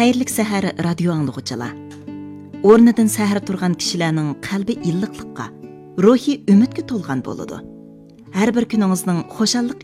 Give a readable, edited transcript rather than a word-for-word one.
Xayrlik səhər radio anlıqçılar. O'rnidan səhər turgan kishilarning qalbi illiqlikqa, ruhi umidga to'lgan bo'ladi. Har bir kuningizning xushalliq